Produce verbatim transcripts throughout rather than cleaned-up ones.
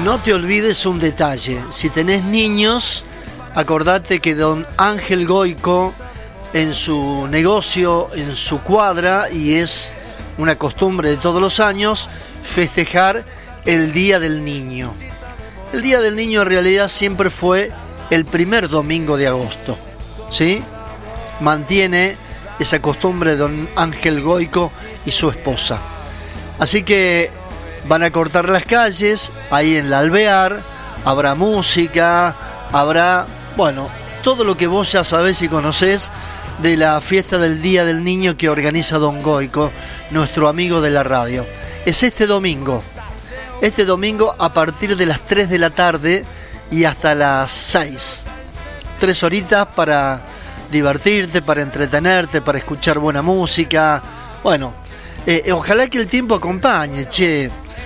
No te olvides un detalle. Si tenés niños, acordate que don Ángel Goico, en su negocio, en su cuadra, y es una costumbre de todos los años, festejar el Día del Niño. El Día del Niño en realidad siempre fue el primer domingo de agosto, ¿sí? Mantiene esa costumbre don Ángel Goico y su esposa. Así que van a cortar las calles, ahí en la Alvear, habrá música, habrá, bueno, todo lo que vos ya sabés y conocés de la fiesta del Día del Niño que organiza don Goico, nuestro amigo de la radio. Es este domingo, este domingo a partir de las tres de la tarde y hasta las seis. Tres horitas para divertirte, para entretenerte, para escuchar buena música. Bueno, eh, ojalá que el tiempo acompañe, che,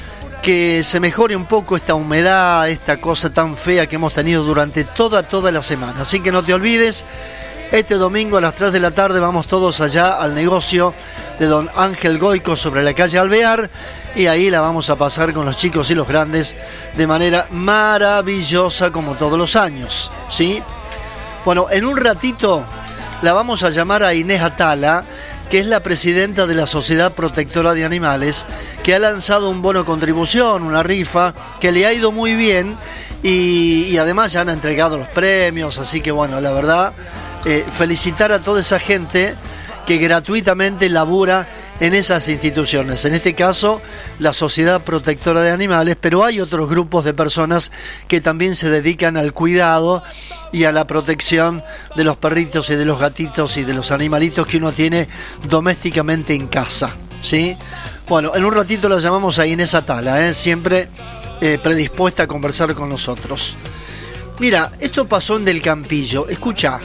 que se mejore un poco esta humedad, esta cosa tan fea que hemos tenido durante toda, toda la semana. Así que no te olvides, este domingo a las tres de la tarde vamos todos allá al negocio de don Ángel Goico sobre la calle Alvear, y ahí la vamos a pasar con los chicos y los grandes de manera maravillosa como todos los años, ¿sí? Bueno, en un ratito la vamos a llamar a Inés Atala, que es la presidenta de la Sociedad Protectora de Animales, que ha lanzado un bono contribución, una rifa, que le ha ido muy bien, y, y además ya han entregado los premios, así que bueno, la verdad, eh, felicitar a toda esa gente que gratuitamente labura en esas instituciones, en este caso la Sociedad Protectora de Animales, pero hay otros grupos de personas que también se dedican al cuidado y a la protección de los perritos y de los gatitos y de los animalitos que uno tiene domésticamente en casa, ¿sí? Bueno, en un ratito la llamamos a Inés Atala, ¿eh? Siempre eh, predispuesta a conversar con nosotros. Mira, esto pasó en Del Campillo, escucha,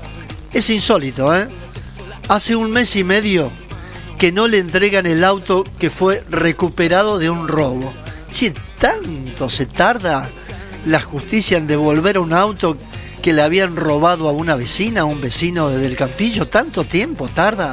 es insólito, ¿eh? Hace un mes y medio que no le entregan el auto que fue recuperado de un robo. Che, ¿tanto se tarda la justicia en devolver un auto que le habían robado a una vecina, a un vecino de Del Campillo? ¿Tanto tiempo tarda?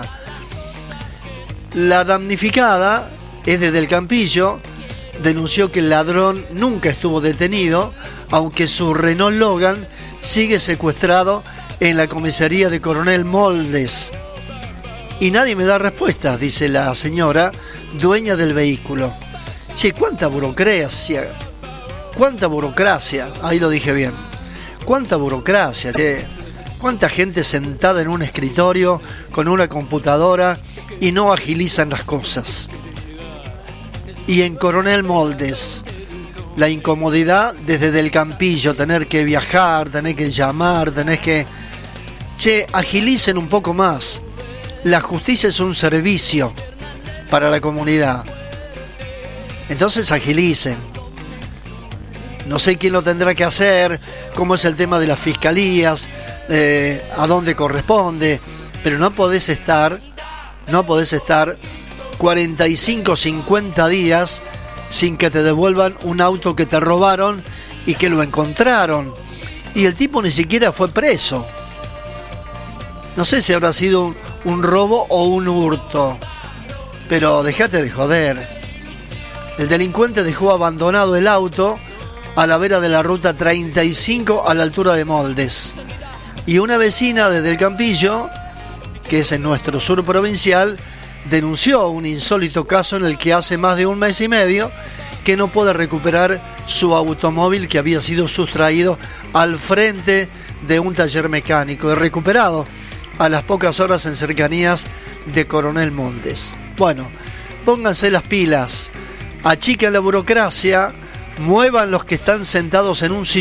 La damnificada es de Del Campillo, denunció que el ladrón nunca estuvo detenido, aunque su Renault Logan sigue secuestrado en la comisaría de Coronel Moldes. Y nadie me da respuesta, dice la señora, dueña del vehículo. Che, cuánta burocracia, cuánta burocracia, ahí lo dije bien, cuánta burocracia, che, cuánta gente sentada en un escritorio con una computadora y no agilizan las cosas. Y en Coronel Moldes, la incomodidad desde Del Campillo, tener que viajar, tener que llamar, tener que... Che, agilicen un poco más. La justicia es un servicio para la comunidad. Entonces agilicen. No sé quién lo tendrá que hacer, cómo es el tema de las fiscalías, eh, a dónde corresponde, pero no podés estar, no podés estar cuarenta y cinco, cincuenta días sin que te devuelvan un auto que te robaron y que lo encontraron. Y el tipo ni siquiera fue preso. No sé si habrá sido un, un robo o un hurto, pero dejate de joder. El delincuente dejó abandonado el auto a la vera de la ruta treinta y cinco a la altura de Moldes. Y una vecina de Del Campillo, que es en nuestro sur provincial, denunció un insólito caso en el que hace más de un mes y medio que no puede recuperar su automóvil que había sido sustraído al frente de un taller mecánico y recuperado a las pocas horas en cercanías de Coronel Moldes. Bueno, pónganse las pilas, achiquen la burocracia, muevan los que están sentados en un sillón